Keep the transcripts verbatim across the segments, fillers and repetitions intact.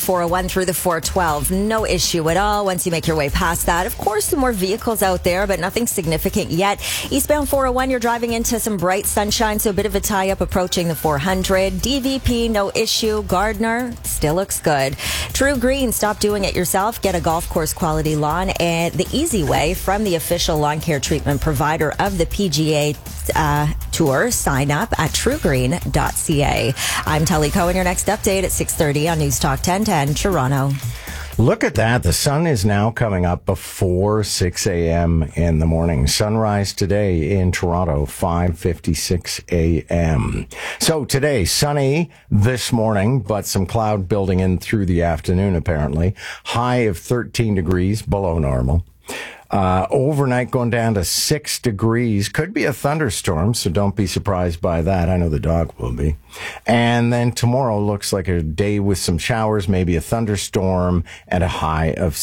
four oh one through the four twelve. No issue at all once you make your way past that. Of course, some more vehicles out there, but nothing significant yet. Eastbound four oh one, you're driving into some bright sunshine, so a bit of a tie-up approaching the four hundred. D V P, no issue. Gardner, still looks good. True Green, stop doing it yourself. Get a golf course quality lawn and the easy way from the official lawn care treatment provider of the P G A uh, Tour. Sign up at true green dot c a. I'm Tully Cohen. Your next update at six thirty on News Talk ten ten Toronto. Look at that. The sun is now coming up before six a.m. in the morning. Sunrise today in Toronto, five fifty-six a.m. So today, sunny this morning, but some cloud building in through the afternoon, apparently. High of thirteen degrees, below normal. Uh, overnight going down to six degrees. Could be a thunderstorm, so don't be surprised by that. I know the dog will be. And then tomorrow looks like a day with some showers, maybe a thunderstorm, and a high of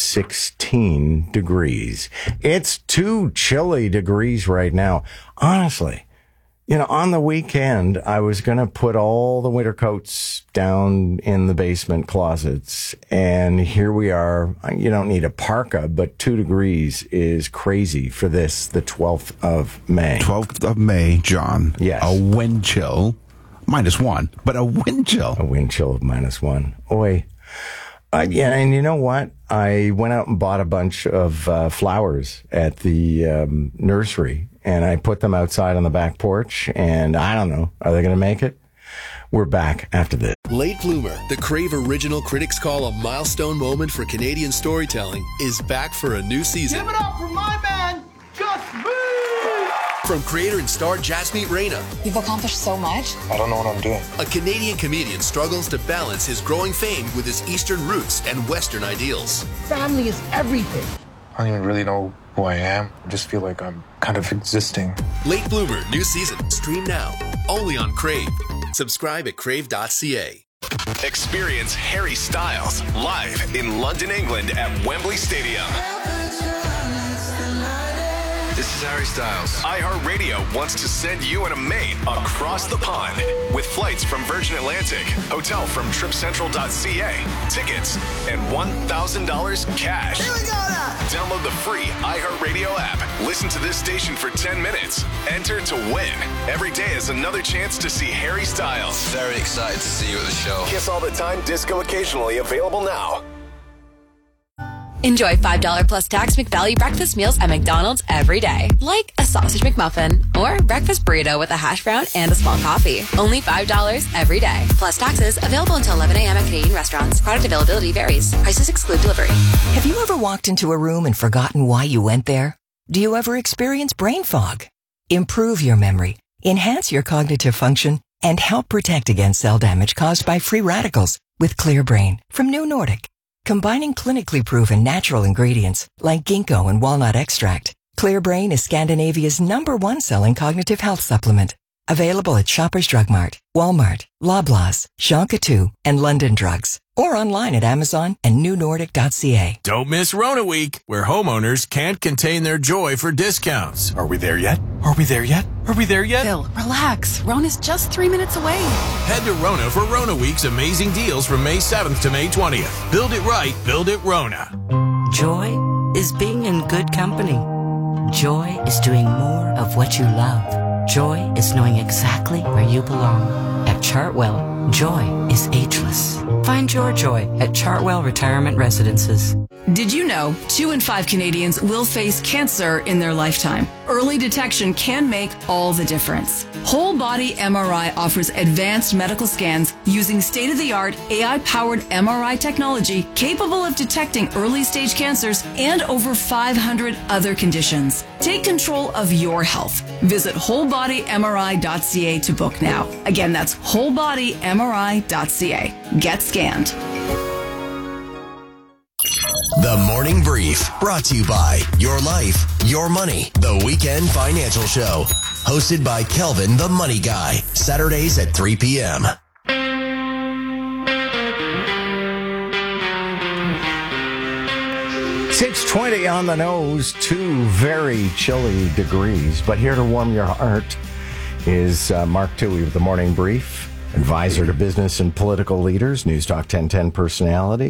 sixteen degrees. It's too chilly degrees right now. Honestly, you know, on the weekend, I was going to put all the winter coats down in the basement closets. And here we are. You don't need a parka, but two degrees is crazy for this, the twelfth of May. twelfth of May, John. Yes. A wind chill, minus one, but a wind chill. A wind chill of minus one. Oi. Uh, yeah, and you know what? I went out and bought a bunch of uh, flowers at the um, nursery, and I put them outside on the back porch, and I don't know, are they going to make it? We're back after this. Late Bloomer, the Crave original critics call a milestone moment for Canadian storytelling, is back for a new season. Give it up for my man, Just Me! From creator and star Jasmeet Reyna. You've accomplished so much. I don't know what I'm doing. A Canadian comedian struggles to balance his growing fame with his Eastern roots and Western ideals. Family is everything. I don't even really know who I am. I just feel like I'm kind of existing. Late Bloomer, new season. Stream now. Only on Crave. Subscribe at crave dot c a. Experience Harry Styles live in London, England at Wembley Stadium. This is Harry Styles. iHeartRadio wants to send you and a mate across the pond with flights from Virgin Atlantic, hotel from trip central dot c a, tickets, and one thousand dollars cash. Here we go now. Download the free iHeartRadio app. Listen to this station for ten minutes. Enter to win. Every day is another chance to see Harry Styles. Very excited to see you at the show. Kiss all the time, disco occasionally, available now. Enjoy five dollars plus tax McValue breakfast meals at McDonald's every day. Like a sausage McMuffin or breakfast burrito with a hash brown and a small coffee. Only five dollars every day. Plus taxes. Available until eleven a.m. at Canadian restaurants. Product availability varies. Prices exclude delivery. Have you ever walked into a room and forgotten why you went there? Do you ever experience brain fog? Improve your memory, enhance your cognitive function, and help protect against cell damage caused by free radicals with Clear Brain from New Nordic. Combining clinically proven natural ingredients like ginkgo and walnut extract, Clear Brain is Scandinavia's number one selling cognitive health supplement. Available at Shoppers Drug Mart, Walmart, Loblaws, Shonka two, and London Drugs. Or online at Amazon and new nordic dot c a. Don't miss Rona Week, where homeowners can't contain their joy for discounts. Are we there yet? Are we there yet? Are we there yet? Bill, relax. Rona's just three minutes away. Head to Rona for Rona Week's amazing deals from May seventh to May twentieth. Build it right, build it Rona. Joy is being in good company. Joy is doing more of what you love. Joy is knowing exactly where you belong. At Chartwell, joy is ageless. Find your joy at Chartwell Retirement Residences. Did you know two in five Canadians will face cancer in their lifetime? Early detection can make all the difference. Whole Body M R I offers advanced medical scans using state-of-the-art A I-powered M R I technology capable of detecting early-stage cancers and over five hundred other conditions. Take control of your health. Visit whole body m r i dot c a to book now. Again, that's whole body m r i dot c a. Get scanned. The Morning Brief, brought to you by Your Life, Your Money, the Weekend Financial Show. Hosted by Kelvin the Money Guy, Saturdays at three p.m. six twenty on the nose, two very chilly degrees. But here to warm your heart is uh, Mark Toohey with the Morning Brief, advisor to business and political leaders, News Talk ten ten personality.